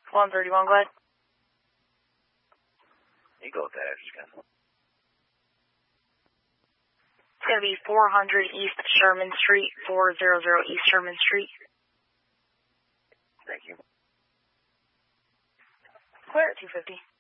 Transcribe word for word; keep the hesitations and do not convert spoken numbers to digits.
one thirty-one, go ahead. You go with that address again. It's going to be four hundred East Sherman Street, four hundred East Sherman Street. Thank you. Clear at two fifty.